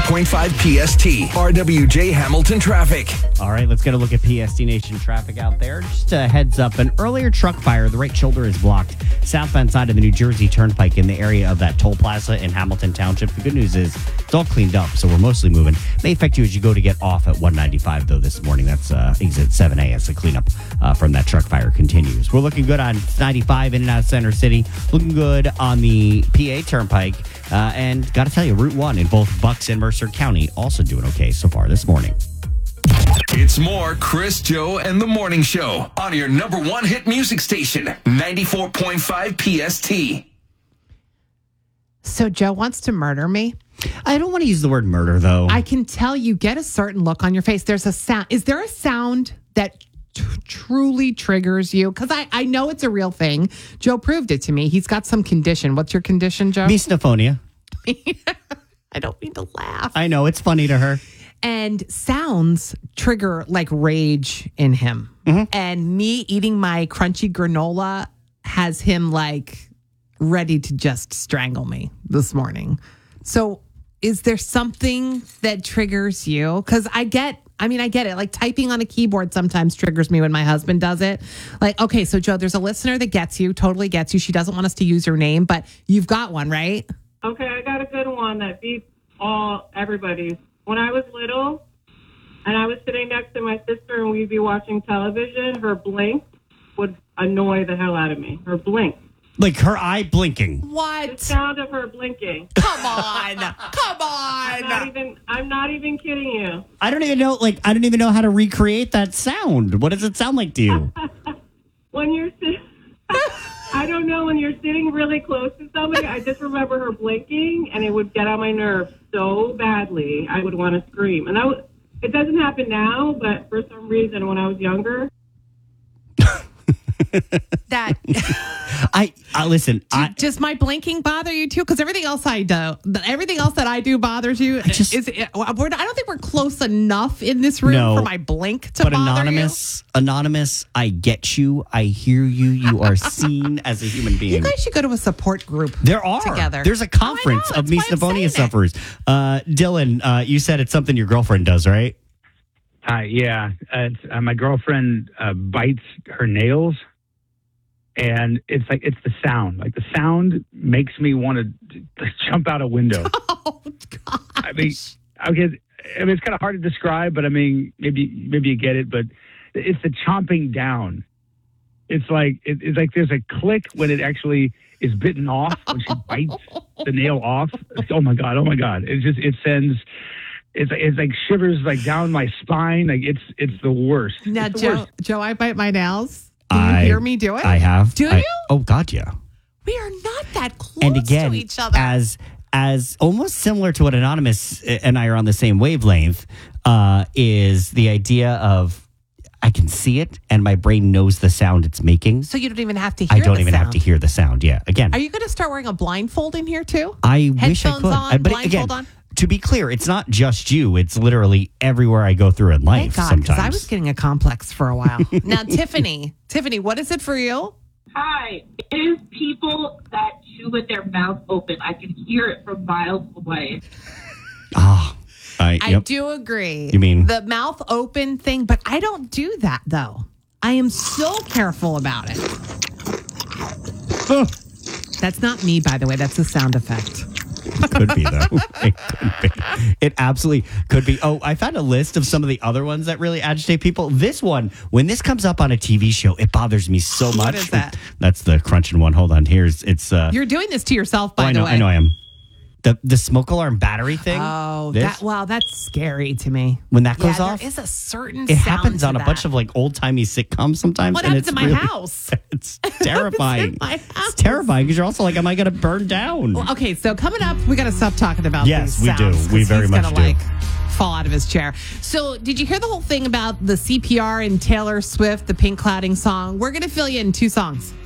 94.5 PST. RWJ Hamilton traffic. All right, let's get a look at PST Nation traffic out there. Just a heads up, an earlier truck fire, the right shoulder is blocked. Southbound side of the New Jersey Turnpike in the area of that toll plaza in Hamilton Township. The good news is it's all cleaned up, so we're mostly moving. May affect you as you go to get off at 195, though, this morning. That's exit 7A as the cleanup from that truck fire continues. We're looking good on 95 in and out of Center City. Looking good on the PA Turnpike. And got to tell you, Route 1 in both Bucks and Mercer County also doing okay so far this morning. It's more Chris, Joe, and the Morning Show on your number one hit music station, 94.5 PST. So Joe wants to murder me. I don't want to use the word murder, though. I can tell you get a certain look on your face. There's a sound. Is there a sound that truly triggers you? Because I know it's a real thing. Joe proved it to me. He's got some condition. What's your condition, Joe? Misophonia. I don't mean to laugh. I know, it's funny to her. And sounds trigger like rage in him. Mm-hmm. And me eating my crunchy granola has him like ready to just strangle me this morning. So is there something that triggers you? Because I get it. Like typing on a keyboard sometimes triggers me when my husband does it. Like, okay, so Joe, there's a listener that totally gets you. She doesn't want us to use her name, but you've got one, right? Okay, I got a good one that beats everybody's. When I was little and I was sitting next to my sister and we'd be watching television, her blink would annoy the hell out of me. Her blink. Like her eye blinking. What? The sound of her blinking. Come on. Come on. I'm not even kidding you. I don't even know how to recreate that sound. What does it sound like to you? When you're I don't know, when you're sitting really close to somebody, I just remember her blinking and it would get on my nerves so badly. I would want to scream. And it doesn't happen now, but for some reason when I was younger. That I listen. Does my blinking bother you too? Because everything else that I do bothers you. I don't think we're close enough in this room for my blink to bother Anonymous, I get you. I hear you. You are seen as a human being. You guys should go to a support group. There are together. There's a conference of misophonia sufferers. Dylan, you said it's something your girlfriend does, right? Yeah. My girlfriend bites her nails. And it's the sound. Like the sound makes me want to jump out a window. Oh, gosh. I mean, it's kind of hard to describe, but I mean, maybe you get it. But it's the chomping down. It's like there's a click when it actually is bitten off when she bites the nail off. Oh my god! It sends. It's like shivers like down my spine. Like it's the worst. Now, Joe, I bite my nails. Do you hear me do it? I have. Do you? Oh, God, yeah. We are not that close and again, to each other. As almost similar to what Anonymous and I are on the same wavelength, is the idea of I can see it and my brain knows the sound it's making. So you don't even have to hear the sound. I don't even have to hear the sound, yeah. Again. Are you going to start wearing a blindfold in here, too? I wish I could. On, but blindfold again, on? To be clear, it's not just you. It's literally everywhere I go through in life. Thank God, sometimes. because I was getting a complex for a while. Now, Tiffany, what is it for you? Hi. It is people that chew with their mouth open. I can hear it from miles away. Oh, I do agree. You mean the mouth open thing, but I don't do that, though. I am so careful about it. That's not me, by the way. That's a sound effect. It could be, though. It could be. It absolutely could be. Oh, I found a list of some of the other ones that really agitate people. This one, when this comes up on a TV show, it bothers me so much. What is that? That's the crunching one. Hold on. It's You're doing this to yourself, by the way. I know I am. The smoke alarm battery thing. Oh, that's scary to me. When that goes off, there is a certain it sound happens to on a that. bunch of like old timey sitcoms sometimes. What and happens it's in my house? It's terrifying. My house. It's terrifying because you're also like, am I going to burn down? Well, okay, so coming up, we got to stop talking about yes, these sounds. Yes, we do. We very much do. Fall out of his chair. So, did you hear the whole thing about the CPR and Taylor Swift, the Pink Clouding song? We're going to fill you in 2 songs.